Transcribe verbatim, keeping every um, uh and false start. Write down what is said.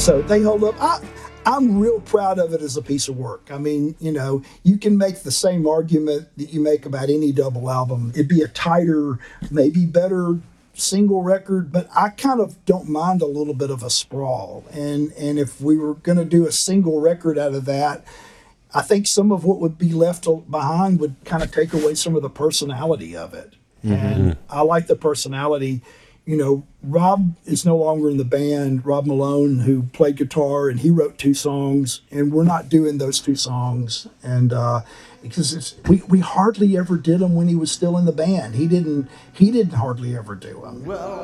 So they hold up. I, I'm real proud of it as a piece of work. I mean, you know, you can make the same argument that you make about any double album. It'd be a tighter, maybe better single record, but I kind of don't mind a little bit of a sprawl. And and if we were going to do a single record out of that, I think some of what would be left behind would kind of take away some of the personality of it. Mm-hmm. And I like the personality. You know, Rob is no longer in the band. Rob Malone, who played guitar, and he wrote two songs, and we're not doing those two songs. And uh, because it's, we we hardly ever did them when he was still in the band. He didn't he didn't hardly ever do them. Well.